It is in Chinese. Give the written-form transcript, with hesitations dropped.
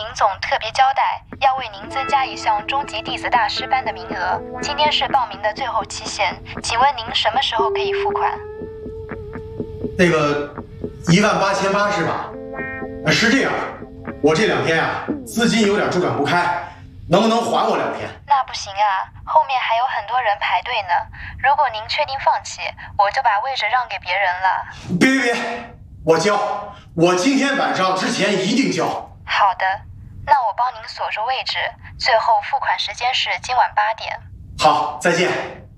总特别交代，要为您增加一项中级弟子大师班的名额。今天是报名的最后期限，请问您什么时候可以付款？ 那个18880是吧？是这样，我这2天啊，资金有点周转不开，能不能还我2天？ 那不行啊，后面还有很多人排队呢。如果您确定放弃，我就把位置让给别人了。 别，我交，我今天晚上之前一定交。 好的，那我帮您锁住位置，最后付款时间是今晚8点。 好，再见。